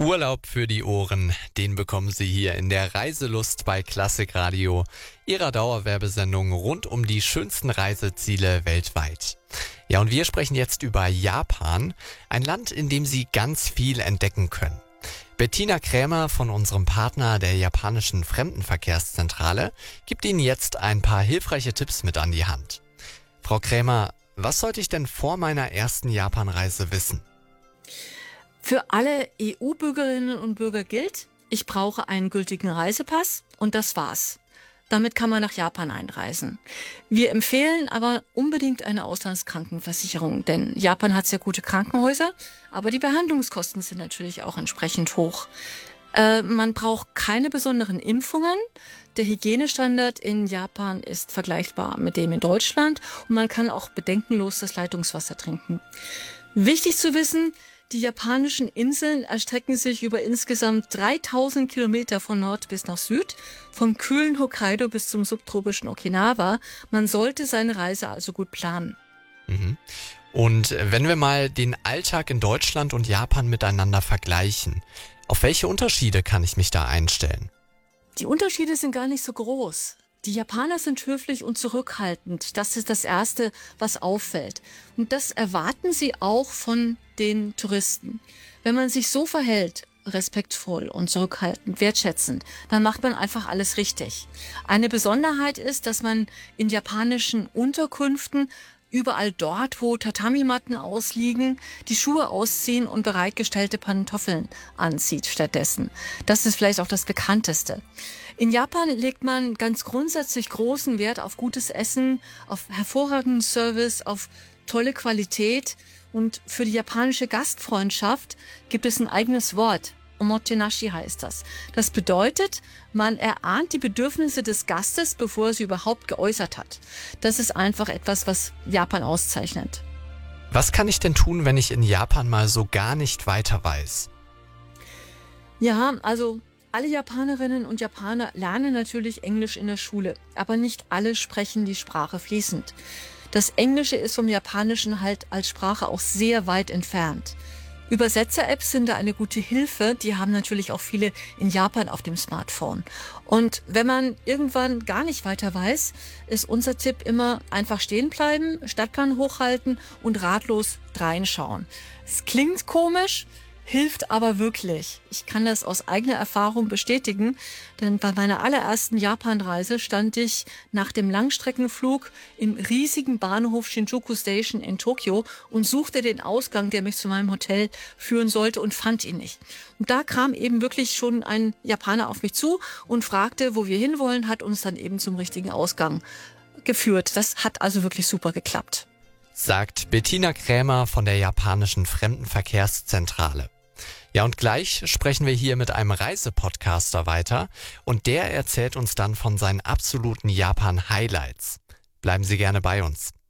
Urlaub für die Ohren, den bekommen Sie hier in der Reiselust bei Klassik Radio, Ihrer Dauerwerbesendung rund um die schönsten Reiseziele weltweit. Ja, und wir sprechen jetzt über Japan, ein Land, in dem Sie ganz viel entdecken können. Bettina Krämer von unserem Partner der japanischen Fremdenverkehrszentrale gibt Ihnen jetzt ein paar hilfreiche Tipps mit an die Hand. Frau Krämer, was sollte ich denn vor meiner ersten Japanreise wissen? Für alle EU-Bürgerinnen und Bürger gilt, ich brauche einen gültigen Reisepass und das war's. Damit kann man nach Japan einreisen. Wir empfehlen aber unbedingt eine Auslandskrankenversicherung, denn Japan hat sehr gute Krankenhäuser, aber die Behandlungskosten sind natürlich auch entsprechend hoch. Man braucht keine besonderen Impfungen. Der Hygienestandard in Japan ist vergleichbar mit dem in Deutschland und man kann auch bedenkenlos das Leitungswasser trinken. Wichtig zu wissen, die japanischen Inseln erstrecken sich über insgesamt 3000 Kilometer von Nord bis nach Süd, vom kühlen Hokkaido bis zum subtropischen Okinawa. Man sollte seine Reise also gut planen. Und wenn wir mal den Alltag in Deutschland und Japan miteinander vergleichen, auf welche Unterschiede kann ich mich da einstellen? Die Unterschiede sind gar nicht so groß. Die Japaner sind höflich und zurückhaltend. Das ist das Erste, was auffällt. Und das erwarten sie auch von den Touristen. Wenn man sich so verhält, respektvoll und zurückhaltend, wertschätzend, dann macht man einfach alles richtig. Eine Besonderheit ist, dass man in japanischen Unterkünften überall dort, wo Tatami-Matten ausliegen, die Schuhe ausziehen und bereitgestellte Pantoffeln anzieht stattdessen. Das ist vielleicht auch das Bekannteste. In Japan legt man ganz grundsätzlich großen Wert auf gutes Essen, auf hervorragenden Service, auf tolle Qualität. Und für die japanische Gastfreundschaft gibt es ein eigenes Wort. Omotenashi heißt das. Das bedeutet, man erahnt die Bedürfnisse des Gastes, bevor er sie überhaupt geäußert hat. Das ist einfach etwas, was Japan auszeichnet. Was kann ich denn tun, wenn ich in Japan mal so gar nicht weiter weiß? Ja, also alle Japanerinnen und Japaner lernen natürlich Englisch in der Schule, aber nicht alle sprechen die Sprache fließend. Das Englische ist vom Japanischen halt als Sprache auch sehr weit entfernt. Übersetzer-Apps sind da eine gute Hilfe. Die haben natürlich auch viele in Japan auf dem Smartphone. Und wenn man irgendwann gar nicht weiter weiß, ist unser Tipp immer einfach stehen bleiben, Stadtplan hochhalten und ratlos reinschauen. Es klingt komisch, hilft aber wirklich. Ich kann das aus eigener Erfahrung bestätigen, denn bei meiner allerersten Japanreise stand ich nach dem Langstreckenflug im riesigen Bahnhof Shinjuku Station in Tokio und suchte den Ausgang, der mich zu meinem Hotel führen sollte, und fand ihn nicht. Und da kam eben wirklich schon ein Japaner auf mich zu und fragte, wo wir hinwollen, hat uns dann eben zum richtigen Ausgang geführt. Das hat also wirklich super geklappt. Sagt Bettina Krämer von der japanischen Fremdenverkehrszentrale. Ja, und gleich sprechen wir hier mit einem Reisepodcaster weiter und der erzählt uns dann von seinen absoluten Japan-Highlights. Bleiben Sie gerne bei uns.